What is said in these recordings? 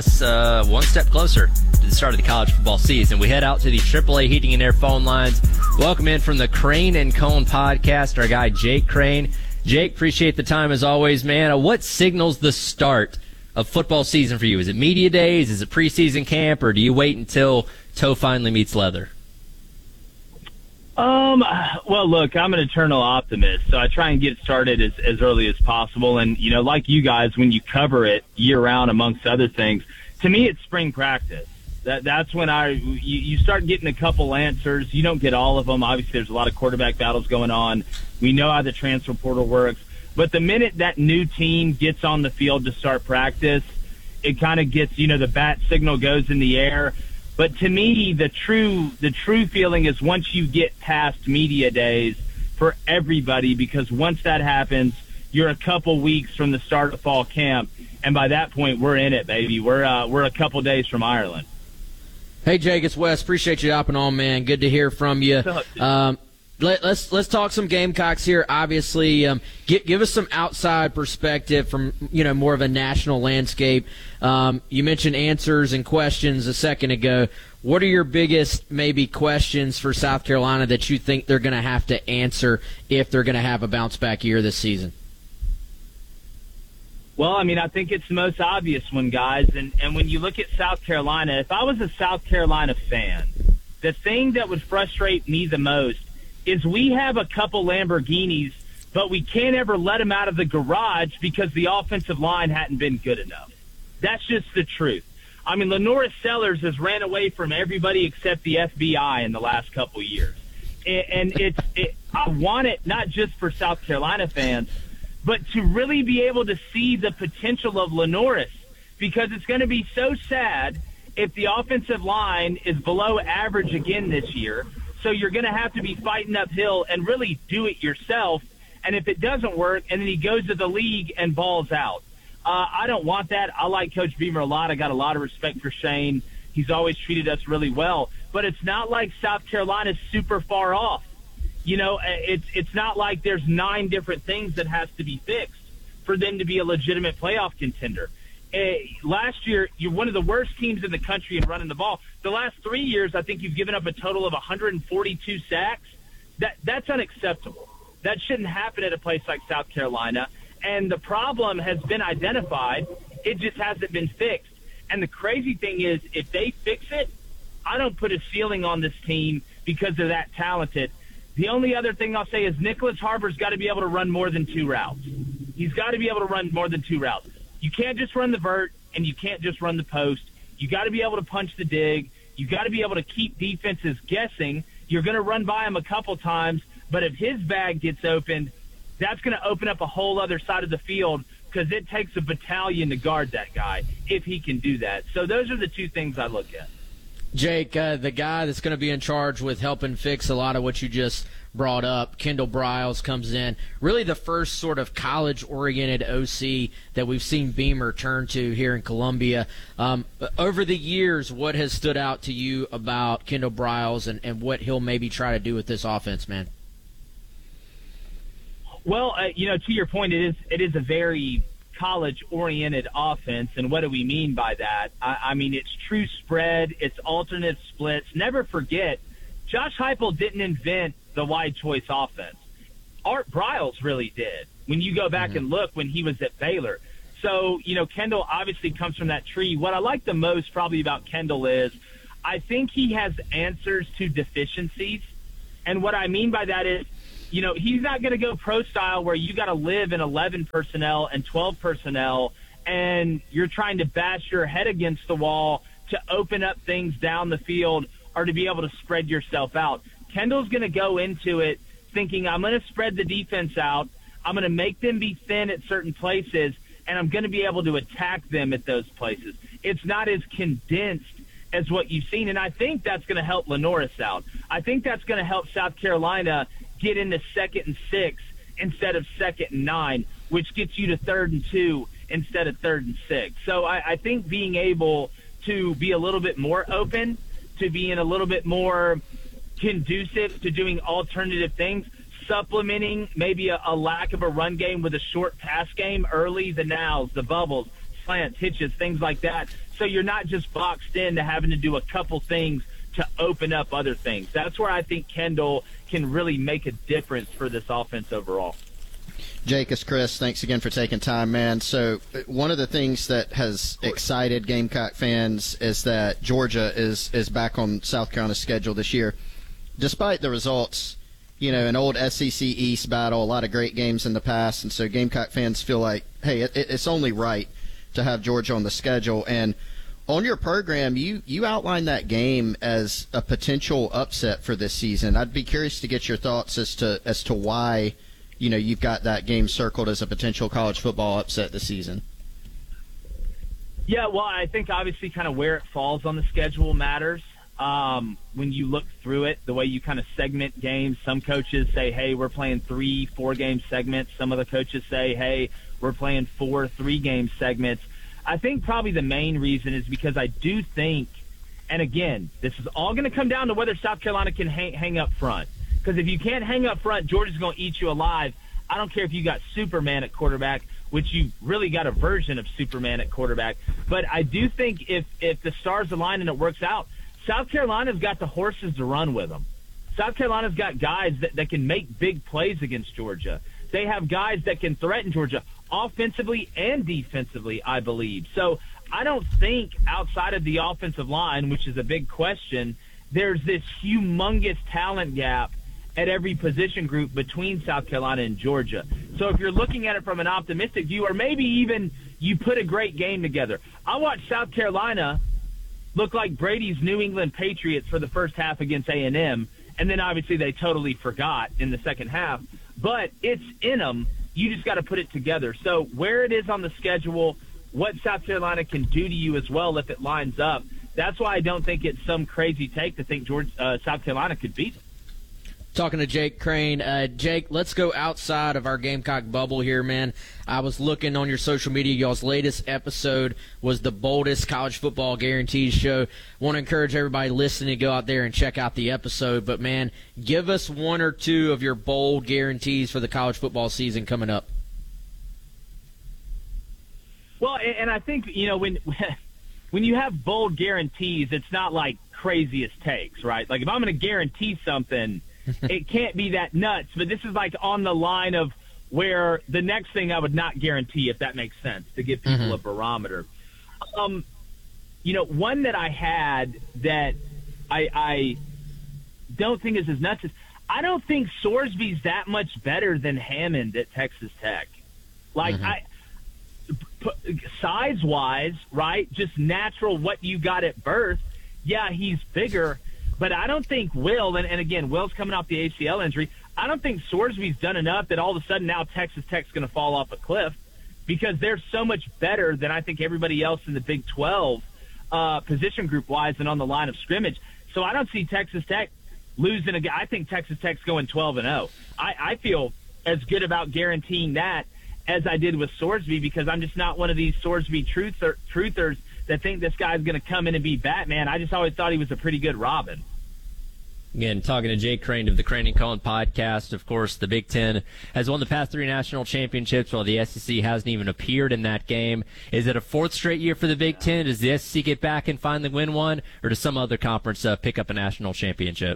One step closer to the start of the college football season. We head out to the AAA Heating and Air phone lines. Welcome in from the Crane and Cone podcast, our guy Jake Crane. Jake, appreciate the time as always, man. What signals the start of football season for you? Is it media days? Is it preseason camp? Or do you wait until toe finally meets leather? Well, look, I'm an eternal optimist, so I try and get started as early as possible. And, you know, like you guys, when you cover it year-round, amongst other things, to me it's spring practice. That's when you start getting a couple answers. You don't get all of them. Obviously, there's a lot of quarterback battles going on. We know how the transfer portal works. But the minute that new team gets on the field to start practice, it kind of gets, you know, the bat signal goes in the air. But to me, the true feeling is once you get past media days for everybody, because once that happens, you're a couple weeks from the start of fall camp, and by that point, we're in it, baby. We're a couple days from Ireland. Hey, Jake, it's Wes. Appreciate you hopping on, man. Good to hear from you. Let's talk some Gamecocks here. Obviously, give us some outside perspective from more of a national landscape. You mentioned answers and questions a second ago. What are your biggest maybe questions for South Carolina that you think they're going to have to answer if they're going to have a bounce back year this season? Well, I mean, I think it's the most obvious one, guys. And when you look at South Carolina, if I was a South Carolina fan, the thing that would frustrate me the most is we have a couple Lamborghinis, but we can't ever let them out of the garage because the offensive line hadn't been good enough. That's just the truth. I mean, Lenoris Sellers has ran away from everybody except the FBI in the last couple years. And I want it not just for South Carolina fans, but to really be able to see the potential of Lenoris, because it's going to be so sad if the offensive line is below average again this year. So you're going to have to be fighting uphill and really do it yourself. And if it doesn't work, and then he goes to the league and balls out. I don't want that. I like Coach Beamer a lot. I got a lot of respect for Shane. He's always treated us really well. But it's not like South Carolina's super far off. You know, it's not like there's 9 different things that has to be fixed for them to be a legitimate playoff contender. Last year, you're one of the worst teams in the country in running the ball. The last 3 years, I think you've given up a total of 142 sacks. That's unacceptable. That shouldn't happen at a place like South Carolina. And the problem has been identified. It just hasn't been fixed. And the crazy thing is, if they fix it, I don't put a ceiling on this team because they're that talented. The only other thing I'll say is Nicholas Harbor's got to be able to run more than 2 routes. He's got to be able to run more than 2 routes. You can't just run the vert, and you can't just run the post. You got to be able to punch the dig. You got to be able to keep defenses guessing. You're going to run by him a couple times, but if his bag gets opened, that's going to open up a whole other side of the field because it takes a battalion to guard that guy if he can do that. So those are the 2 things I look at. Jake, the guy that's going to be in charge with helping fix a lot of what you just brought up, Kendall Briles, comes in. Really the first sort of college-oriented OC that we've seen Beamer turn to here in Columbia. Over the years, what has stood out to you about Kendall Briles and what he'll maybe try to do with this offense, man? Well, to your point, it is a very college-oriented offense, and what do we mean by that? I mean, it's true spread, it's alternate splits. Never forget, Josh Heupel didn't invent the wide choice offense. Art Briles really did when you go back and look when he was at Baylor. So, Kendall obviously comes from that tree. What I like the most probably about Kendall is I think he has answers to deficiencies. And what I mean by that is, he's not going to go pro style where you got to live in 11 personnel and 12 personnel and you're trying to bash your head against the wall to open up things down the field or to be able to spread yourself out. Kendall's going to go into it thinking, I'm going to spread the defense out, I'm going to make them be thin at certain places, and I'm going to be able to attack them at those places. It's not as condensed as what you've seen, and I think that's going to help Lenoris out. I think that's going to help South Carolina get into 2nd and 6 instead of 2nd and 9, which gets you to 3rd and 2 instead of 3rd and 6. So I think being able to be a little bit more open, to being a little bit more conducive to doing alternative things, supplementing maybe a lack of a run game with a short pass game early, the nows, the bubbles, slants, hitches, things like that. So you're not just boxed into having to do a couple things to open up other things. That's where I think Kendall can really make a difference for this offense overall. Jake, it's Chris. Thanks again for taking time, man. So one of the things that has excited Gamecock fans is that Georgia is back on South Carolina's schedule this year. Despite the results, an old SEC East battle, a lot of great games in the past, and so Gamecock fans feel like, hey, it's only right to have Georgia on the schedule. And on your program, you outlined that game as a potential upset for this season. I'd be curious to get your thoughts as to why you've got that game circled as a potential college football upset this season. Yeah, well, I think obviously kind of where it falls on the schedule matters. When you look through it, the way you kind of segment games, some coaches say, hey, we're playing 3-4 game segments. Some other coaches say, hey, we're playing 4 3-game segments. I think probably the main reason is because I do think, and again, this is all going to come down to whether South Carolina can hang up front. Because if you can't hang up front, Georgia's going to eat you alive. I don't care if you got Superman at quarterback, which you really got a version of Superman at quarterback. But I do think if the stars align and it works out, South Carolina's got the horses to run with them. South Carolina's got guys that can make big plays against Georgia. They have guys that can threaten Georgia offensively and defensively, I believe. So I don't think outside of the offensive line, which is a big question, there's this humongous talent gap at every position group between South Carolina and Georgia. So if you're looking at it from an optimistic view, or maybe even you put a great game together. I watched South Carolina look like Brady's New England Patriots for the first half against A&M, and then obviously they totally forgot in the second half. But it's in them. You just got to put it together. So where it is on the schedule, what South Carolina can do to you as well if it lines up, that's why I don't think it's some crazy take to think South Carolina could beat them. Talking to Jake Crane. Jake, let's go outside of our Gamecock bubble here, man. I was looking on your social media. Y'all's latest episode was the Boldest College Football Guarantees show. Want to encourage everybody listening to go out there and check out the episode. But, man, give us one or two of your bold guarantees for the college football season coming up. Well, and I think, when you have bold guarantees, it's not like craziest takes, right? Like if I'm going to guarantee something, it can't be that nuts, but this is like on the line of where the next thing I would not guarantee, if that makes sense, to give people a barometer. One that I had that I don't think is as nuts as, I don't think Sorsby's that much better than Hammond at Texas Tech. Like size-wise, right, just natural what you got at birth, yeah, he's bigger. But I don't think Will, and again, Will's coming off the ACL injury, I don't think Sorsby's done enough that all of a sudden now Texas Tech's going to fall off a cliff, because they're so much better than I think everybody else in the Big 12 position group-wise and on the line of scrimmage. So I don't see Texas Tech losing a game. I think Texas Tech's going 12-0. I feel as good about guaranteeing that as I did with Sorsby, because I'm just not one of these Sorsby truthers that think this guy's going to come in and be Batman. I just always thought he was a pretty good Robin. Again, talking to Jake Crane of the Crane and Cohen podcast. Of course, the Big Ten has won the past 3 national championships, while the SEC hasn't even appeared in that game. Is it a 4th straight year for the Big Ten? Does the SEC get back and finally win one, or does some other conference pick up a national championship?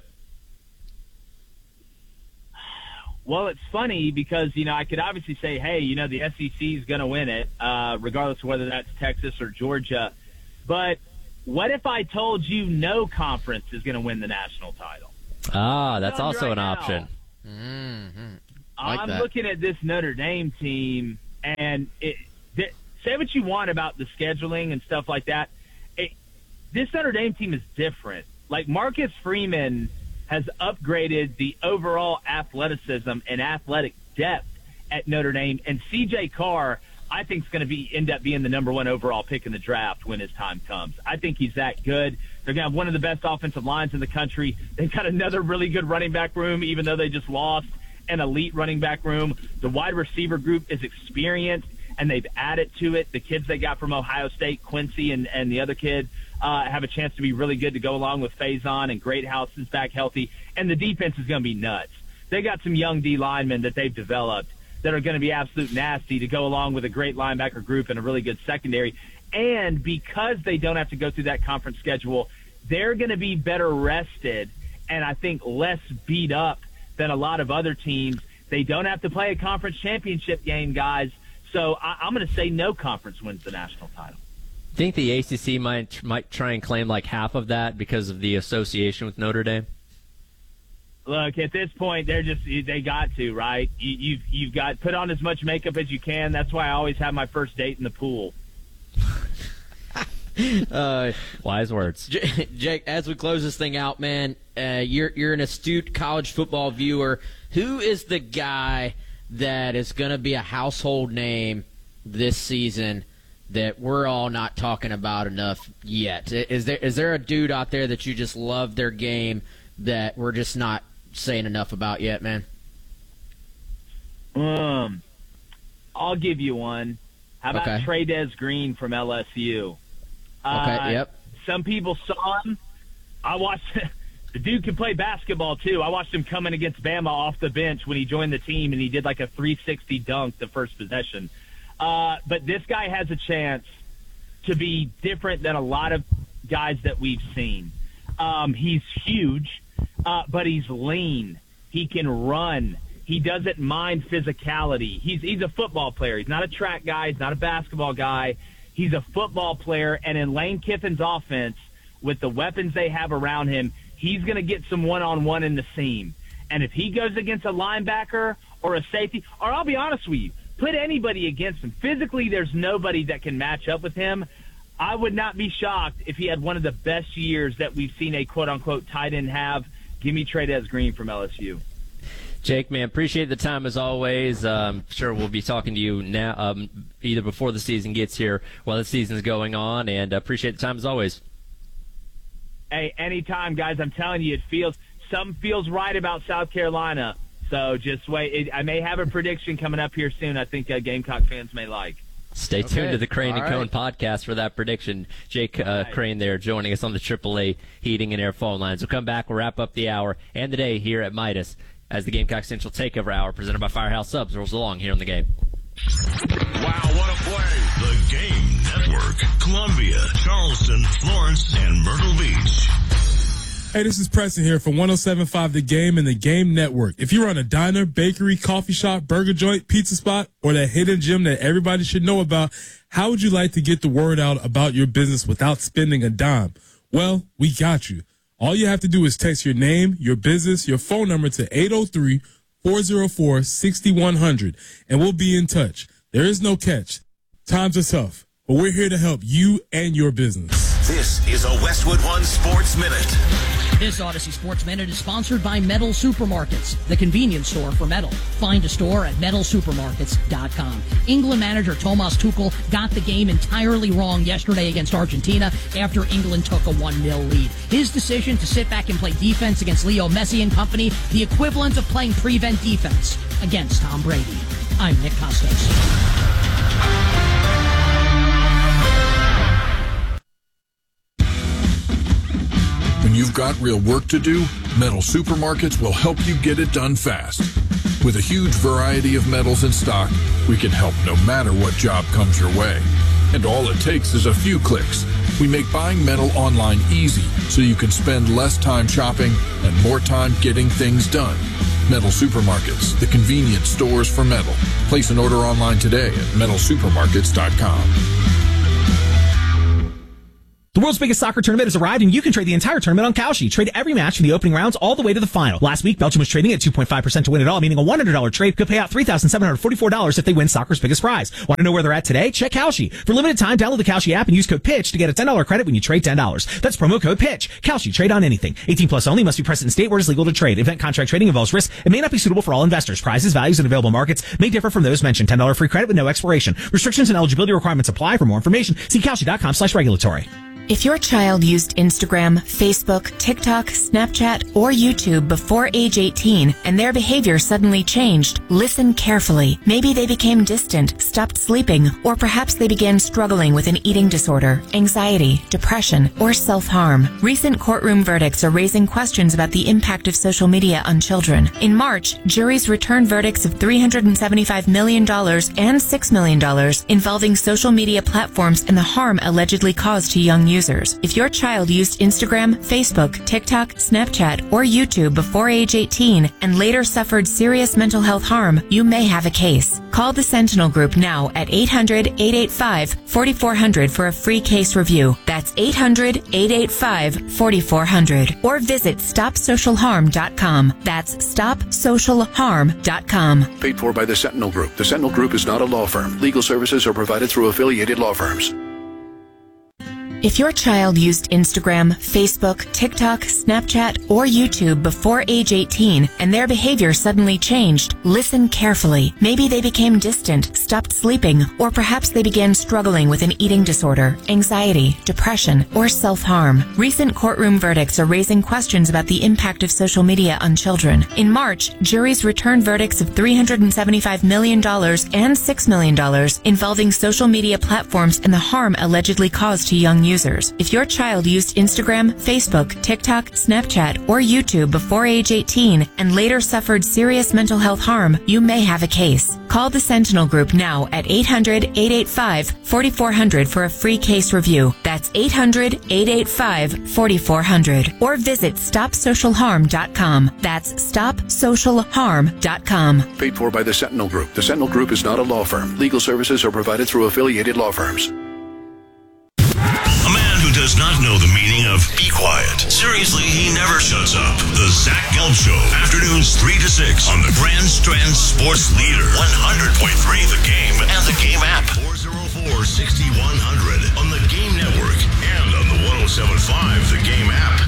Well, it's funny because, I could obviously say, hey, the SEC is going to win it, regardless of whether that's Texas or Georgia. But what if I told you no conference is going to win the national title? That's also an option. I'm looking at this Notre Dame team, and say what you want about the scheduling and stuff like that. This Notre Dame team is different. Like Marcus Freeman has upgraded the overall athleticism and athletic depth at Notre Dame, and C.J. Carr, I think, is going to end up being the number 1 overall pick in the draft when his time comes. I think he's that good. They're going to have one of the best offensive lines in the country. They've got another really good running back room, even though they just lost an elite running back room. The wide receiver group is experienced, and they've added to it. The kids they got from Ohio State, Quincy and the other kid, have a chance to be really good to go along with Faison, and Greathouse is back healthy. And the defense is going to be nuts. They got some young D linemen that they've developed that are going to be absolute nasty to go along with a great linebacker group and a really good secondary. And because they don't have to go through that conference schedule, they're going to be better rested and I think less beat up than a lot of other teams. They don't have to play a conference championship game, guys. So I'm going to say no conference wins the national title. I think the ACC might try and claim like half of that because of the association with Notre Dame. Look, at this point, they got to, right? You've got put on as much makeup as you can. That's why I always have my first date in the pool. Wise words. Jake, as we close this thing out, man, you're an astute college football viewer. Who is the guy that is going to be a household name this season that we're all not talking about enough yet? Is there a dude out there that you just love their game that we're just not saying enough about yet, man? I'll give you one. How about Tre'Davious Green from LSU? Okay, yep. Some people saw him. I watched the dude can play basketball too. I watched him coming against Bama off the bench when he joined the team, and he did like a 360 dunk the first possession. But this guy has a chance to be different than a lot of guys that we've seen. He's huge, but he's lean. He can run. He doesn't mind physicality. He's a football player. He's not a track guy. He's not a basketball guy. He's a football player. And in Lane Kiffin's offense, with the weapons they have around him, he's going to get some one-on-one in the seam. And if he goes against a linebacker or a safety, or I'll be honest with you, put anybody against him. Physically, there's nobody that can match up with him. I would not be shocked if he had one of the best years that we've seen a quote-unquote tight end have. Give me Tre'Davious Green from LSU. Jake, man, appreciate the time as always. Sure, we'll be talking to you now, either before the season gets here, while the season's going on, and appreciate the time as always. Hey, anytime, guys. I'm telling you, something feels right about South Carolina. So just wait. I may have a prediction coming up here soon. I think Gamecock fans may like. Stay tuned to the Crane and Cone podcast for that prediction. Jake Crane there joining us on the AAA Heating and Air phone lines. We'll come back. We'll wrap up the hour and the day here at Midas as the Gamecock Central Takeover Hour presented by Firehouse Subs rolls along here on the game. Wow, what a play. The Game Network. Columbia, Charleston, Florence, and Myrtle Beach. Hey, this is Preston here from 107.5 The Game and The Game Network. If you run a diner, bakery, coffee shop, burger joint, pizza spot, or that hidden gym that everybody should know about, how would you like to get the word out about your business without spending a dime? Well, we got you. All you have to do is text your name, your business, your phone number to 803-404-6100, and we'll be in touch. There is no catch. Times are tough, but we're here to help you and your business. This is a Westwood One Sports Minute. This Odyssey Sports Minute is sponsored by Metal Supermarkets, the convenience store for metal. Find a store at metalsupermarkets.com. England manager Tomas Tuchel got the game entirely wrong yesterday against Argentina after England took a 1-0 lead. His decision to sit back and play defense against Leo Messi and company, the equivalent of playing prevent defense against Tom Brady. I'm Nick Costos. When you've got real work to do, Metal Supermarkets will help you get it done fast. With a huge variety of metals in stock, we can help no matter what job comes your way. And all it takes is a few clicks. We make buying metal online easy so you can spend less time shopping and more time getting things done. Metal Supermarkets, the convenience stores for metal. Place an order online today at metalsupermarkets.com. The world's biggest soccer tournament has arrived, and you can trade the entire tournament on Kalshi. Trade every match from the opening rounds all the way to the final. Last week, Belgium was trading at 2.5% to win it all, meaning a $100 trade could pay out $3,744 if they win soccer's biggest prize. Want to know where they're at today? Check Kalshi. For limited time, download the Kalshi app and use code PITCH to get a $10 credit when you trade $10. That's promo code PITCH. Kalshi. Trade on anything. 18 plus only. Must be present in state where it is legal to trade. Event contract trading involves risk and may not be suitable for all investors. Prizes, values, and available markets may differ from those mentioned. $10 free credit with no expiration. Restrictions and eligibility requirements apply. For more information, see Kalshi.com/regulatory. If your child used Instagram, Facebook, TikTok, Snapchat, or YouTube before age 18 and their behavior suddenly changed, listen carefully. Maybe they became distant, stopped sleeping, or perhaps they began struggling with an eating disorder, anxiety, depression, or self-harm. Recent courtroom verdicts are raising questions about the impact of social media on children. In March, juries returned verdicts of $375 million and $6 million involving social media platforms and the harm allegedly caused to young users. If your child used Instagram, Facebook, TikTok, Snapchat, or YouTube before age 18 and later suffered serious mental health harm, you may have a case. Call the Sentinel Group now at 800-885-4400 for a free case review. That's 800-885-4400. Or visit StopSocialHarm.com. That's StopSocialHarm.com. Paid for by the Sentinel Group. The Sentinel Group is not a law firm. Legal services are provided through affiliated law firms. If your child used Instagram, Facebook, TikTok, Snapchat, or YouTube before age 18 and their behavior suddenly changed, listen carefully. Maybe they became distant, stopped sleeping, or perhaps they began struggling with an eating disorder, anxiety, depression, or self-harm. Recent courtroom verdicts are raising questions about the impact of social media on children. In March, juries returned verdicts of $375 million and $6 million involving social media platforms and the harm allegedly caused to young users. If your child used Instagram, Facebook, TikTok, Snapchat, or YouTube before age 18 and later suffered serious mental health harm, you may have a case. Call the Sentinel Group now at 800-885-4400 for a free case review. That's 800-885-4400. Or visit StopSocialHarm.com. That's StopSocialHarm.com. Paid for by the Sentinel Group. The Sentinel Group is not a law firm. Legal services are provided through affiliated law firms. Does not know the meaning of be quiet. Seriously, he never shuts up. The Zach Gelb Show. Afternoons 3 to 6 on the Grand Strand Sports Leader. 100.3 The Game and the Game app. 404-6100 on the Game Network and on the 107.5 The Game app.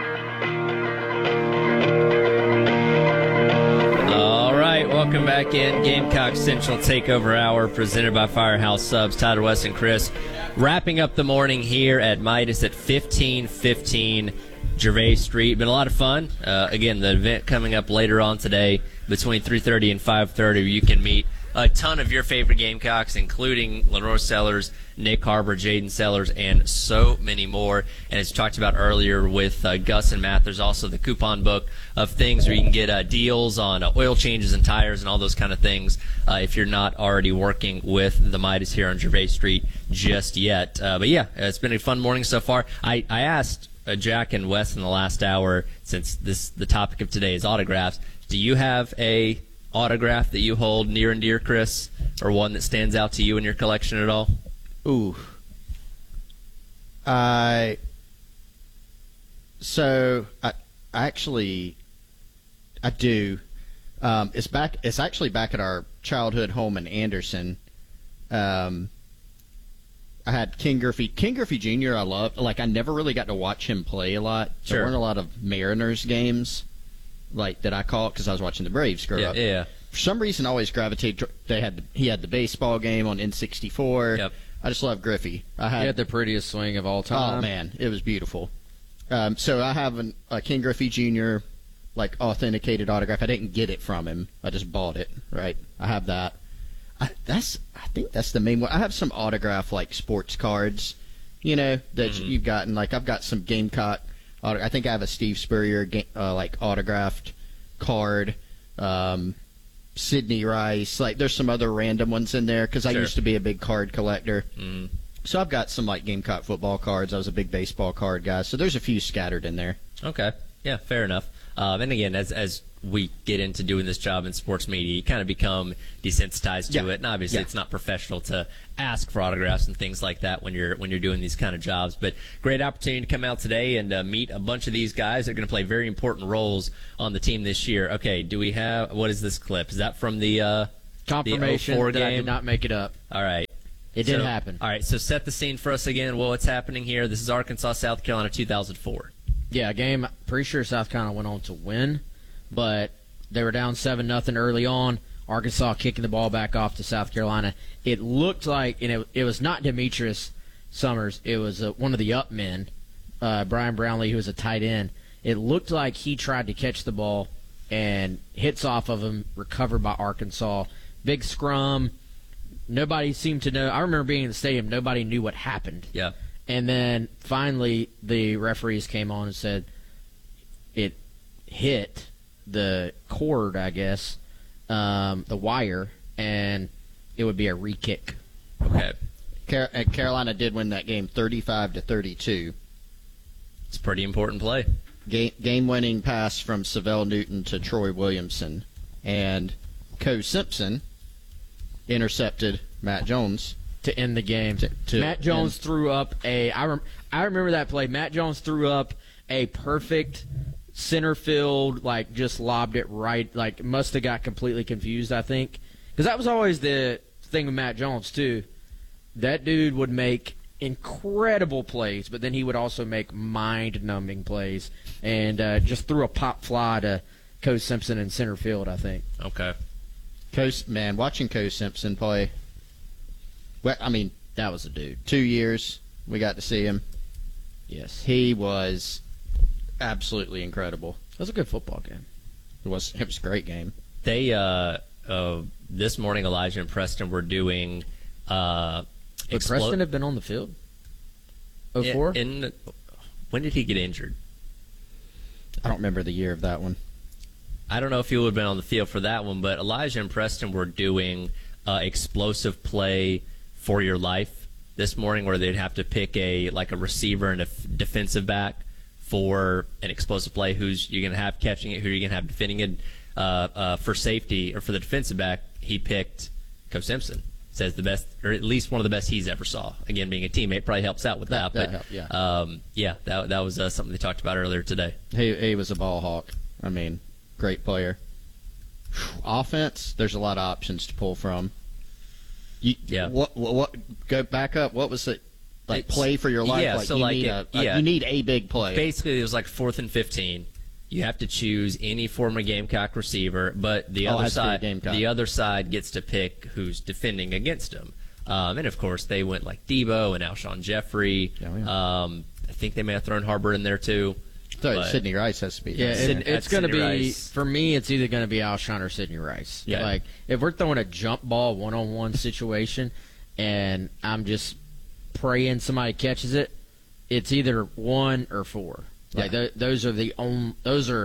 All right, welcome back in. Gamecock Central Takeover Hour presented by Firehouse Subs. Tyler West and Chris wrapping up the morning here at Midas at 1515 Gervais Street. Been a lot of fun. Again, the event coming up later on today between 3:30 and 5:30. You can meet a ton of your favorite Gamecocks, including Lenore Sellers, Nick Harbor, Jaden Sellers, and so many more. And as we talked about earlier with Gus and Matt, there's also the coupon book of things where you can get deals on oil changes and tires and all those kind of things if you're not already working with the Midas here on Gervais Street just yet. But yeah, it's been a fun morning so far. I asked Jack and Wes in the last hour, since the topic of today is autographs, do you have a autograph that you hold near and dear, Chris, or one that stands out to you in your collection at all? Ooh. I do. It's actually back at our childhood home in Anderson. I had Ken Griffey. Ken Griffey Jr. I loved. Like, I never really got to watch him play a lot. There weren't a lot of Mariners games like that I caught because I was watching the Braves grow up. Yeah. For some reason, I always gravitated. He had the baseball game on N64. Yep. I just love Griffey. He had the prettiest swing of all time. Oh man, it was beautiful. So I have a Ken Griffey Jr. like authenticated autograph. I didn't get it from him. I just bought it. Right. I have that. I think that's the main one. I have some autograph like sports cards, that you've gotten. Like I've got some Gamecock. I think I have a Steve Spurrier like autographed card. Sidney Rice. Like there's some other random ones in there because I used to be a big card collector. Mm. So I've got some like Gamecock football cards. I was a big baseball card guy. So there's a few scattered in there. Okay. Yeah, fair enough. And again, as we get into doing this job in sports media, you kind of become desensitized to it. And obviously it's not professional to ask for autographs and things like that when you're doing these kind of jobs. But great opportunity to come out today and meet a bunch of these guys that are going to play very important roles on the team this year. Okay, do we have – what is this clip? Is that from the confirmation the 04 that game? I did not make it up. All right. It did happen. All right, so set the scene for us again. Well, what's happening here? This is Arkansas, South Carolina, 2004. Yeah, a game pretty sure South Carolina went on to win, but they were down 7-0 early on. Arkansas kicking the ball back off to South Carolina. It looked like, and it was not Demetrius Summers. It was one of the up men, Brian Brownlee, who was a tight end. It looked like he tried to catch the ball and hits off of him, recovered by Arkansas. Big scrum. Nobody seemed to know. I remember being in the stadium. Nobody knew what happened. Yeah. And then finally the referees came on and said it hit the cord, I guess, the wire, and it would be a re-kick. Okay. Carolina did win that game 35-32. It's a pretty important play. Game-winning pass from Savell Newton to Troy Williamson. And Co Simpson intercepted Matt Jones to end the game. Matt Jones threw up I remember that play. Matt Jones threw up a perfect center field, like just lobbed it right, like must have got completely confused, I think. Because that was always the thing with Matt Jones, too. That dude would make incredible plays, but then he would also make mind-numbing plays. And just threw a pop fly to Co Simpson in center field, I think. Okay. Watching Co Simpson play, well, I mean, that was a dude. 2 years we got to see him. Yes. He was absolutely incredible. It was a good football game. It was a great game. They this morning, Elijah and Preston were doing. Would Preston have been on the field? 04? When did he get injured? I don't remember the year of that one. I don't know if he would have been on the field for that one, but Elijah and Preston were doing explosive play for your life this morning, where they'd have to pick a receiver and a defensive back for an explosive play. Who's you're going to have catching it? Who you're going to have defending it? For safety or for the defensive back, he picked Co Simpson. Says the best, or at least one of the best he's ever saw. Again, being a teammate probably helps out with that. That helped, yeah. That was something they talked about earlier today. He was a ball hawk. I mean, great player. Offense, there's a lot of options to pull from. What? Go back up. What was it? Play for your life. Yeah, like so you need a big play. Basically, it was like 4th and 15. You have to choose any former Gamecock receiver, but the other side gets to pick who's defending against him. And of course, they went like Debo and Alshon Jeffrey. I think they may have thrown Harbor in there too. Sidney Rice has to be. Yeah, it's going to be for me. It's either going to be Alshon or Sidney Rice. Yeah. Like if we're throwing a jump ball 1-on-1 situation, and I'm just praying somebody catches it, it's either 1 or 4. Like those are the only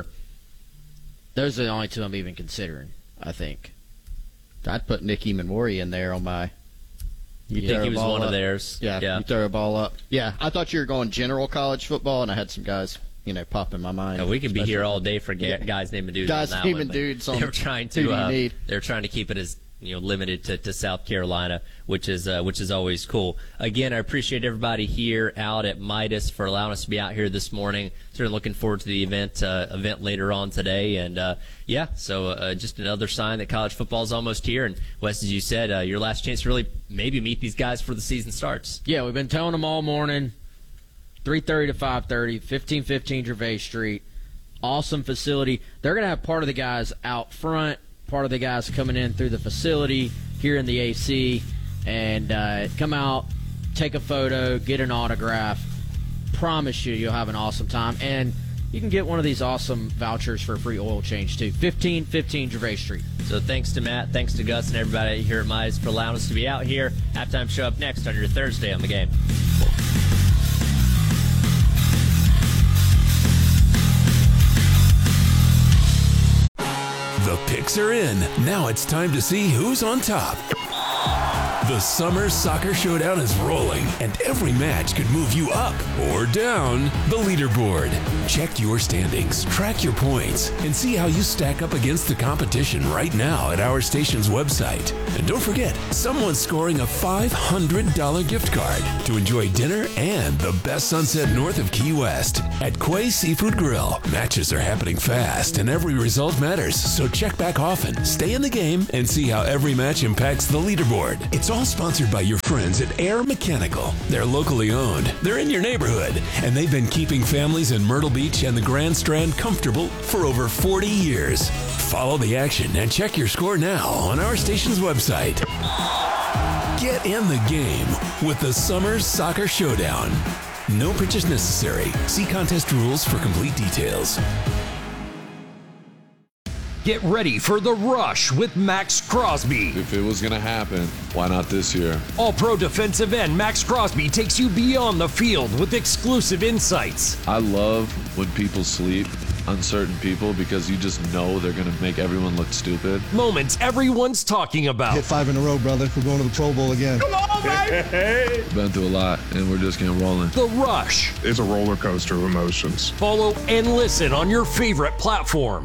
two I'm even considering. I think I'd put Nick Emmanwori in there on my. You think he was one of theirs? Yeah. You throw a ball up. Yeah, I thought you were going general college football, and I had some guys, pop in my mind. No, we could be here all day for guys naming dudes. Guys naming dudes. They're trying to. They're trying to keep it as limited to South Carolina, which is always cool. Again, I appreciate everybody here out at Midas for allowing us to be out here this morning. Certainly looking forward to the event later on today, and so just another sign that college football is almost here. And Wes, as you said, your last chance to really maybe meet these guys before the season starts. Yeah, we've been telling them all morning. 3:30 to 5:30, 1515 Gervais Street. Awesome facility. They're going to have part of the guys out front, part of the guys coming in through the facility here in the AC, and come out, take a photo, get an autograph. Promise you'll have an awesome time, and you can get one of these awesome vouchers for a free oil change too. 1515 Gervais Street. So thanks to Matt, thanks to Gus, and everybody here at Midas for allowing us to be out here. Halftime show up next on your Thursday on the Game. The picks are in. Now it's time to see who's on top. The Summer Soccer Showdown is rolling, and every match could move you up or down the leaderboard. Check your standings, track your points, and see how you stack up against the competition right now at our station's website. And don't forget, someone's scoring a $500 gift card to enjoy dinner and the best sunset north of Key West at Quay Seafood Grill. Matches are happening fast, and every result matters, so check back often, stay in the game, and see how every match impacts the leaderboard. It's all sponsored by your friends at Air Mechanical. They're locally owned, they're in your neighborhood, and they've been keeping families in Myrtle Beach and the Grand Strand comfortable for over 40 years. Follow the action and check your score now on our station's website. Get in the game with the Summer Soccer Showdown. No purchase necessary. See contest rules for complete details. Get ready for the rush with Max Crosby. If it was going to happen, why not this year? All-pro defensive end Max Crosby takes you beyond the field with exclusive insights. I love when people sleep on certain people because you just know they're going to make everyone look stupid. Moments everyone's talking about. Hit 5 in a row, brother. We're going to the Pro Bowl again. Come on, baby! Been through a lot, and we're just getting rolling. The Rush. It's a roller coaster of emotions. Follow and listen on your favorite platform.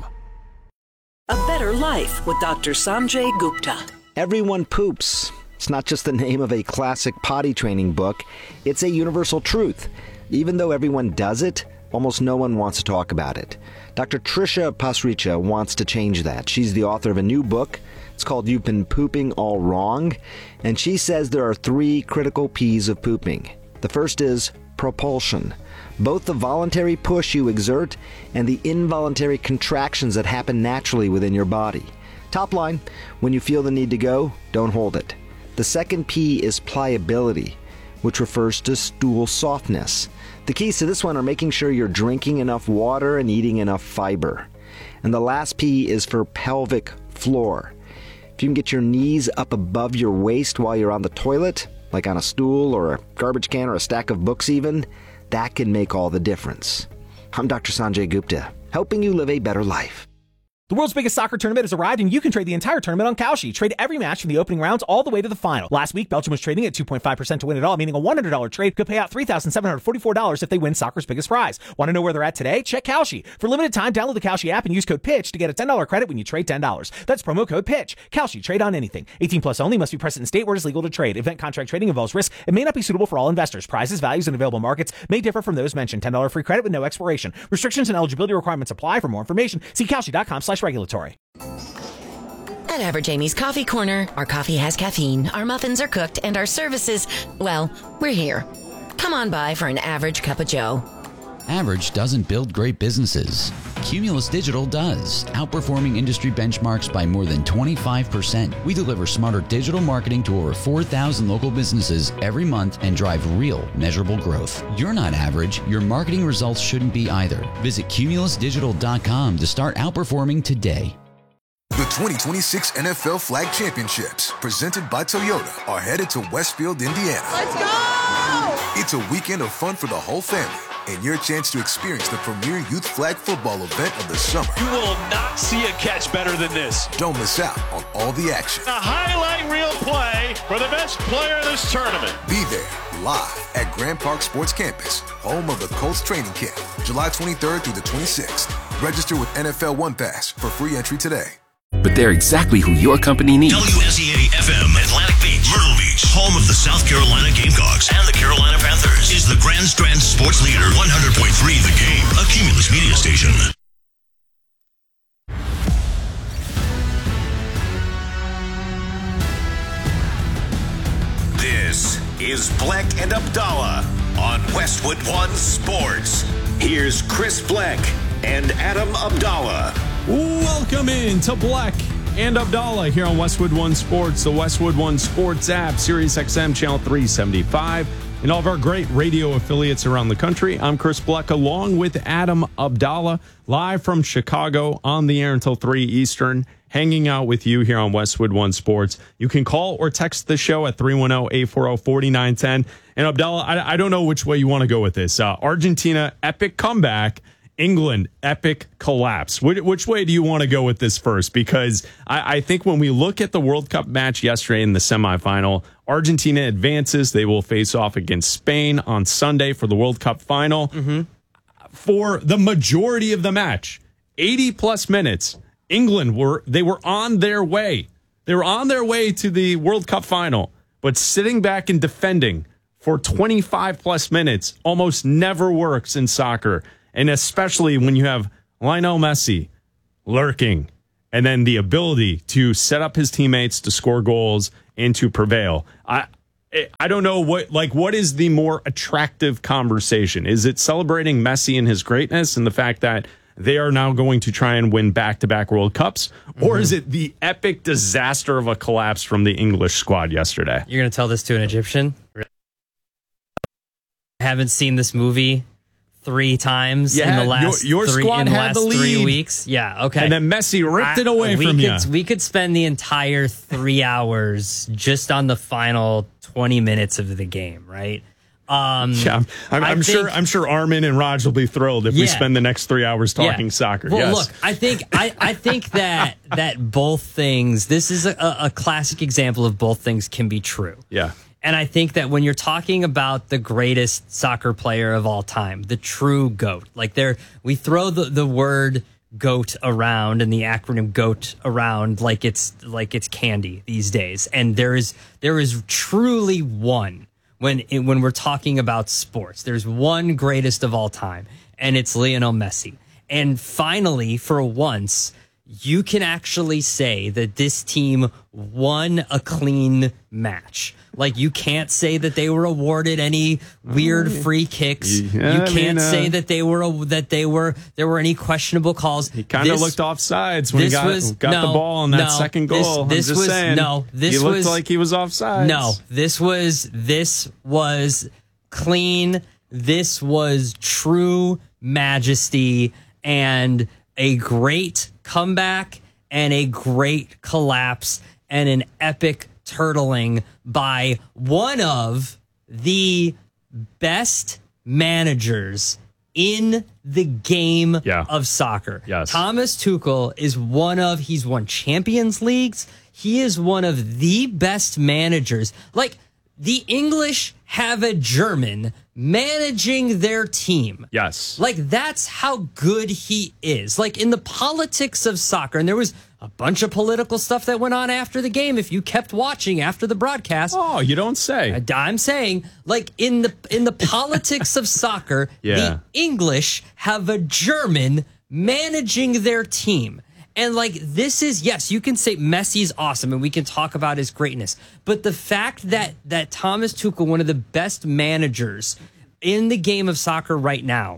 A Better Life with Dr. Sanjay Gupta. Everyone poops. It's not just the name of a classic potty training book. It's a universal truth. Even though everyone does it, almost no one wants to talk about it. Dr. Trisha Pasricha wants to change that. She's the author of a new book. It's called You've Been Pooping All Wrong. And she says there are 3 critical P's of pooping. The first is propulsion. Both the voluntary push you exert and the involuntary contractions that happen naturally within your body. Top line, when you feel the need to go, don't hold it. The second P is pliability, which refers to stool softness. The keys to this one are making sure you're drinking enough water and eating enough fiber. And the last P is for pelvic floor. If you can get your knees up above your waist while you're on the toilet, like on a stool or a garbage can or a stack of books even, that can make all the difference. I'm Dr. Sanjay Gupta, helping you live a better life. The world's biggest soccer tournament has arrived, and you can trade the entire tournament on Kalshi. Trade every match from the opening rounds all the way to the final. Last week, Belgium was trading at 2.5% to win it all, meaning a $100 trade could pay out $3,744 if they win soccer's biggest prize. Want to know where they're at today? Check Kalshi. For limited time, download the Kalshi app and use code PITCH to get a $10 credit when you trade $10. That's promo code PITCH. Kalshi. Trade on anything. 18 plus only. Must be present in state where it is legal to trade. Event contract trading involves risk and may not be suitable for all investors. Prizes, values, and available markets may differ from those mentioned. $10 free credit with no expiration. Restrictions and eligibility requirements apply. For more information, see Kalshi.com/regulatory. At Average Amy's Coffee Corner, our coffee has caffeine, our muffins are cooked, and our services, well, we're here. Come on by for an average cup of joe. Average doesn't build great businesses. Cumulus Digital does, outperforming industry benchmarks by more than 25%. We deliver smarter digital marketing to over 4,000 local businesses every month and drive real, measurable growth. You're not average. Your marketing results shouldn't be either. Visit cumulusdigital.com to start outperforming today. The 2026 NFL Flag Championships, presented by Toyota, are headed to Westfield, Indiana. Let's go! It's a weekend of fun for the whole family, and your chance to experience the premier youth flag football event of the summer. You will not see a catch better than this. Don't miss out on all the action. A highlight reel play for the best player in this tournament. Be there, live at Grand Park Sports Campus, home of the Colts training camp, July 23rd through the 26th. Register with NFL One Pass for free entry today. But they're exactly who your company needs. WSEA-FM, Atlantic Beach, Myrtle Beach, home of the South Carolina Gamecocks and the Carolina Panthers, is the Grand Strand Sports Leader, 100.3 The Game, a Cumulus media station. This is Bleck and Abdallah on Westwood One Sports. Here's Chris Bleck and Adam Abdallah. Welcome in to Bleck and Abdallah here on Westwood One Sports, the Westwood One Sports app, Sirius XM Channel 375, and all of our great radio affiliates around the country. I'm Chris Bleck along with Adam Abdallah, live from Chicago on the air until 3 Eastern, hanging out with you here on Westwood One Sports. You can call or text the show at 310-840-4910. And Abdallah, I don't know which way you want to go with this. Argentina, epic comeback. England, epic collapse. Which way do you want to go with this first? Because I think when we look at the World Cup match yesterday in the semifinal, Argentina advances. They will face off against Spain on Sunday for the World Cup final. Mm-hmm. For the majority of the match, 80-plus minutes, England were on their way. They were on their way to the World Cup final, but sitting back and defending for 25-plus minutes almost never works in soccer. And especially when you have Lionel Messi lurking and then the ability to set up his teammates to score goals and to prevail. I don't know what is the more attractive conversation? Is it celebrating Messi and his greatness and the fact that they are now going to try and win back-to-back World Cups? Or is it the epic disaster of a collapse from the English squad yesterday? You're going to tell this to an Egyptian? I haven't seen this movie 3 times in the last your squad had the lead. 3 weeks. Yeah, okay. And then Messi ripped it away from you. We could spend the entire 3 hours just on the final 20 minutes of the game, right? I'm sure Armin and Raj will be thrilled if we spend the next 3 hours talking soccer. Well, yes. look, I think that both things. This is a classic example of both things can be true. Yeah. And I think that when you're talking about the greatest soccer player of all time, the true GOAT, we throw the word GOAT around and the acronym GOAT around like it's candy these days. And there is truly one when we're talking about sports. There's one greatest of all time, and it's Lionel Messi. And finally, for once, you can actually say that this team won a clean match. Like, you can't say that they were awarded any weird free kicks. Yeah, you can't say that there were any questionable calls. He kind of looked offsides when he got the ball on that second goal. He looked like he was offsides. No, this was clean. This was true majesty and a great comeback and a great collapse and an epic turtling by one of the best managers in the game of soccer. Yes. Thomas Tuchel he's won Champions Leagues. He is one of the best managers. Like, the English have a German managing their team. Yes. Like, that's how good he is. Like, in the politics of soccer, and there was a bunch of political stuff that went on after the game if you kept watching after the broadcast. Oh, you don't say. I'm saying, like, in the politics of soccer, the English have a German managing their team. And, like, this is, yes, you can say Messi's awesome and we can talk about his greatness. But the fact that Thomas Tuchel, one of the best managers in the game of soccer right now,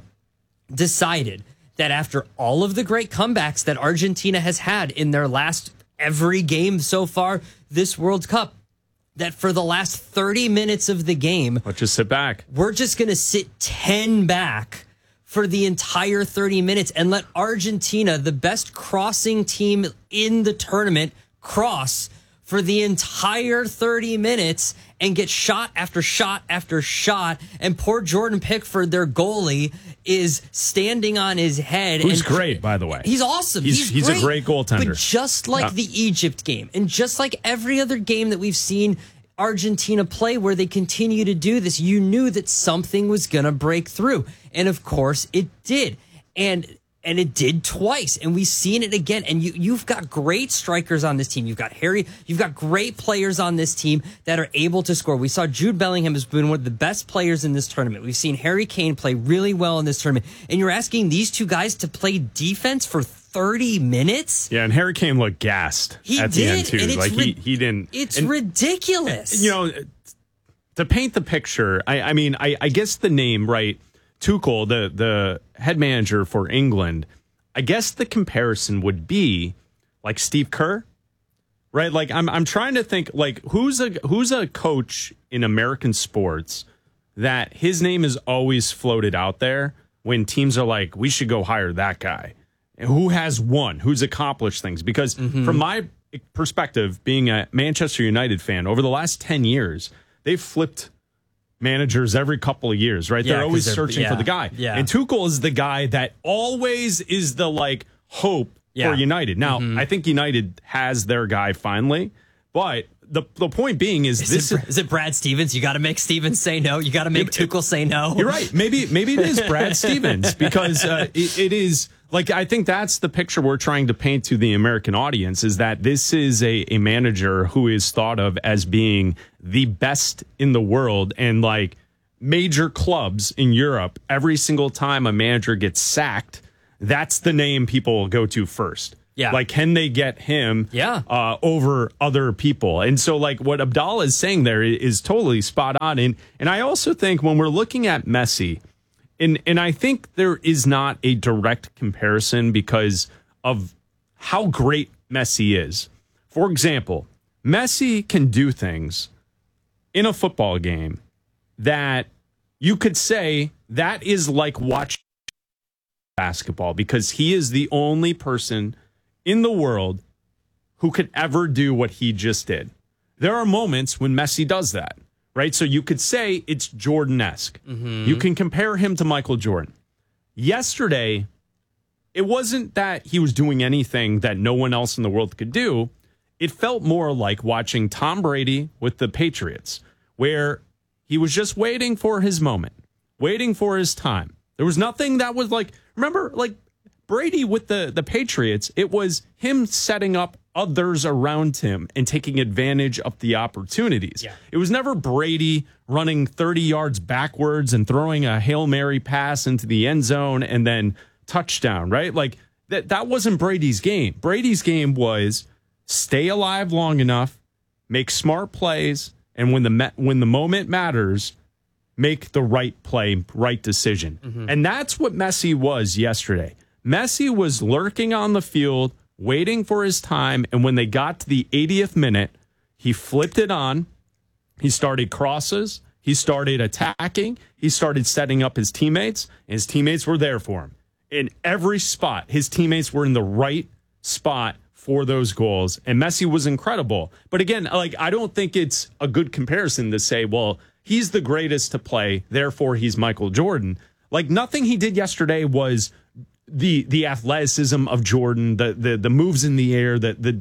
decided that after all of the great comebacks that Argentina has had in their last every game so far this World Cup, that for the last 30 minutes of the game, let's just sit back. We're just going to sit 10 back for the entire 30 minutes and let Argentina, the best crossing team in the tournament, cross for the entire 30 minutes and get shot after shot after shot. And poor Jordan Pickford, their goalie, is standing on his head. Who's great, by the way. He's awesome. He's a great goaltender. But just like the Egypt game, and just like every other game that we've seen Argentina play where they continue to do this, you knew that something was going to break through. And of course it did. And it did twice. And we've seen it again. And you've got great strikers on this team. You've got you've got great players on this team that are able to score. We saw Jude Bellingham has been one of the best players in this tournament. We've seen Harry Kane play really well in this tournament. And you're asking these two guys to play defense for 30 minutes? Yeah, and Harry Kane looked gassed at the end, too. Like, he didn't. It's ridiculous. You know, to paint the picture, I mean, I guess the name, right, Tuchel, the head manager for England, I guess the comparison would be like Steve Kerr, right? Like, I'm trying to think, like, who's a coach in American sports that his name is always floated out there when teams are like, we should go hire that guy. And who has won? Who's accomplished things? Because from my perspective, being a Manchester United fan, over the last 10 years, they've flipped managers every couple of years, right? They're always searching for the guy. Yeah. And Tuchel is the guy that always is the, like, hope for United. Now, I think United has their guy finally, but the point being is it Brad Stevens? You got to make Stevens say no. You got to make Tuchel say no. You're right. Maybe it is Brad Stevens because it is. Like, I think that's the picture we're trying to paint to the American audience, is that this is a manager who is thought of as being the best in the world. And, like, major clubs in Europe, every single time a manager gets sacked, that's the name people will go to first. Yeah. Like, can they get him over other people? And so, like, what Abdallah is saying there is totally spot on. And I also think when we're looking at Messi, And I think there is not a direct comparison because of how great Messi is. For example, Messi can do things in a football game that you could say that is like watching basketball, because he is the only person in the world who could ever do what he just did. There are moments when Messi does that, right? So you could say it's Jordan-esque. You can compare him to Michael Jordan. Yesterday, it wasn't that he was doing anything that no one else in the world could do. It felt more like watching Tom Brady with the Patriots, where he was just waiting for his moment, waiting for his time. There was nothing that was like, remember, like Brady with the Patriots, it was him setting up others around him and taking advantage of the opportunities. Yeah. It was never Brady running 30 yards backwards and throwing a Hail Mary pass into the end zone and then touchdown, right? Like that wasn't Brady's game. Brady's game was stay alive long enough, make smart plays, and when the moment matters, make the right play, right decision. And that's what Messi was yesterday. Messi was lurking on the field, waiting for his time, and when they got to the 80th minute, he flipped it on. He started crosses. He started attacking. He started setting up his teammates, and his teammates were there for him. In every spot, his teammates were in the right spot for those goals, and Messi was incredible. But again, like I don't think it's a good comparison to say, well, he's the greatest to play, therefore he's Michael Jordan. Like nothing he did yesterday was the athleticism of Jordan, the moves in the air,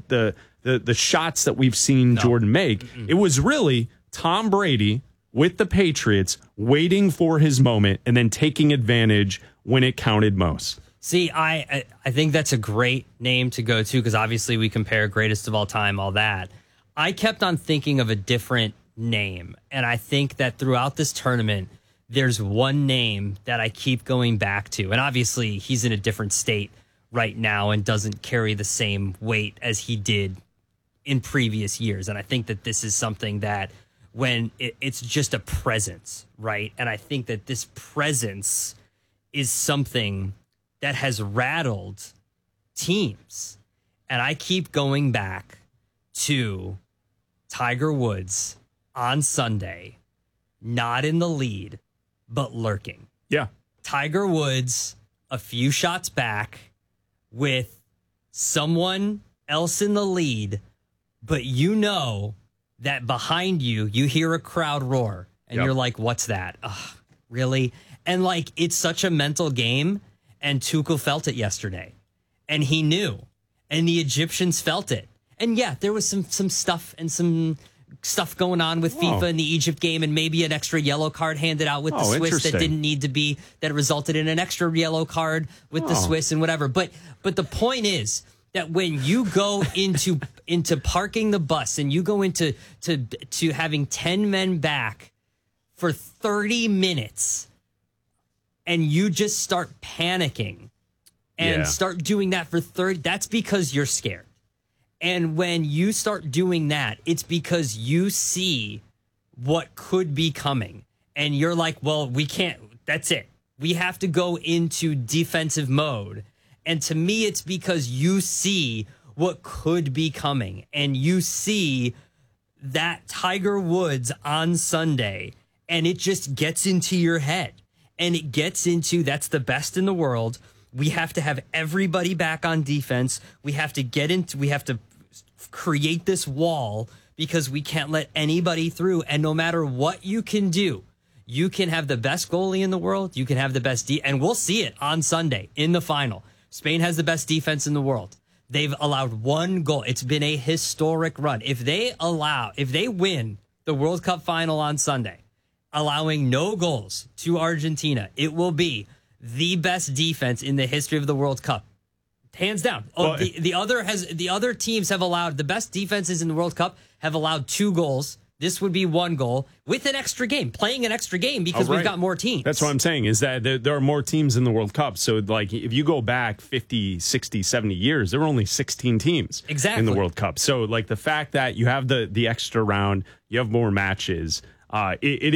the shots that we've seen Jordan make. It was really Tom Brady with the Patriots waiting for his moment and then taking advantage when it counted most. See, I think that's a great name to go to because obviously we compare greatest of all time, all that. I kept on thinking of a different name, and I think that throughout this tournament, there's one name that I keep going back to. And obviously, he's in a different state right now and doesn't carry the same weight as he did in previous years. And I think that this is something that when it's just a presence, right? And I think that this presence is something that has rattled teams. And I keep going back to Tiger Woods on Sunday, not in the lead, but lurking. Yeah. Tiger Woods a few shots back with someone else in the lead, but you know that behind you, you hear a crowd roar, and you're like, what's that? Ugh, really? And like, it's such a mental game, and Tuchel felt it yesterday, and he knew, and the Egyptians felt it. And yeah, there was some stuff and some stuff going on with FIFA in the Egypt game, and maybe an extra yellow card handed out with the Swiss that didn't need to be, that resulted in an extra yellow card with the Swiss and whatever. But the point is that when you go into parking the bus and you go into having 10 men back for 30 minutes and you just start panicking and start doing that for 30, that's because you're scared. And when you start doing that, it's because you see what could be coming. And you're like, well, we can't. That's it. We have to go into defensive mode. And to me, it's because you see what could be coming. And you see that Tiger Woods on Sunday. And it just gets into your head. And it gets into, that's the best in the world. We have to have everybody back on defense. We have to create this wall because we can't let anybody through. And no matter what you can do, you can have the best goalie in the world. You can have the best and we'll see it on Sunday in the final. Spain has the best defense in the world. They've allowed one goal. It's been a historic run. If they win the World Cup final on Sunday, allowing no goals to Argentina, it will be the best defense in the history of the World Cup. Hands down. Oh, the other teams have allowed, the best defenses in the World Cup have allowed 2 goals. This would be 1 goal with an extra game, playing an extra game because we've got more teams. That's what I'm saying, is that there are more teams in the World Cup. So like if you go back 50, 60, 70 years, there were only 16 teams in the World Cup. So like the fact that you have the extra round, you have more matches, it